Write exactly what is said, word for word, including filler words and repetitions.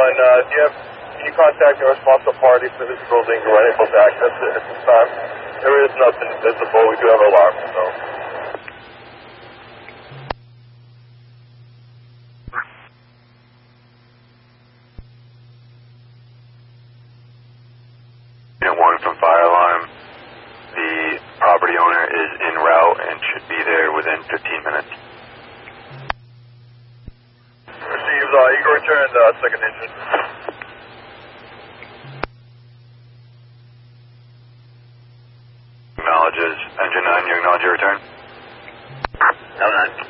nine, uh, do you have, can you contact the responsible party for this building who are unable to access it at this time? There is nothing visible. We do have alarms, so. Unit one from fire alarm. The property owner is en route and should be there within fifteen minutes. Received, uh, Eagle returned, uh, second engine. Acknowledges engine nine, you acknowledge your return? No, none.